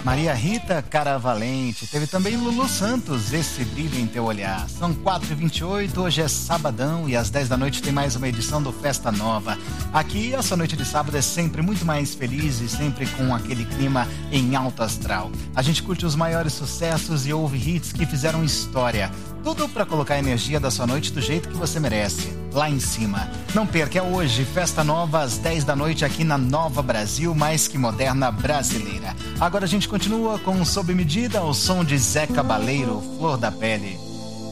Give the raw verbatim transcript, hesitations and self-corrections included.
Maria Rita Caravalente, teve também Lulu Santos, Esse Brilho em Teu Olhar. São quatro e vinte e oito, hoje é sabadão e às dez da noite tem mais uma edição do Festa Nova. Aqui, essa noite de sábado é sempre muito mais feliz e sempre com aquele clima em alto astral. A gente curte os maiores sucessos e ouve hits que fizeram história. Tudo para colocar a energia da sua noite do jeito que você merece, lá em cima. Não perca, é hoje, Festa Nova, às dez da noite, aqui na Nova Brasil, mais que moderna brasileira. Agora a gente continua com Sob Medida, o som de Zé Cabaleiro, Flor da Pele.